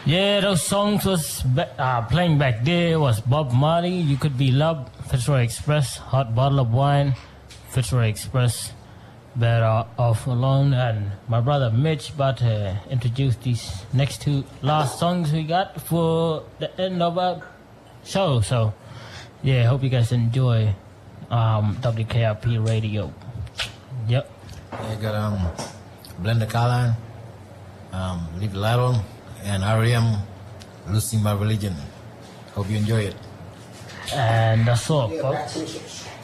Yeah, those songs was playing back there was Bob Marley, You Could Be Loved, Fitzroy Express, Hot Bottle of Wine, Fitzroy Express, Better Off Alone, and my brother Mitch about to introduce these next two last songs we got for the end of our show. So, yeah, hope you guys enjoy WKRP Radio. Yep. I got Blenda Carline, Liv Lateral, and R.E.M. Losing My Religion. Hope you enjoy it. And that's all, folks.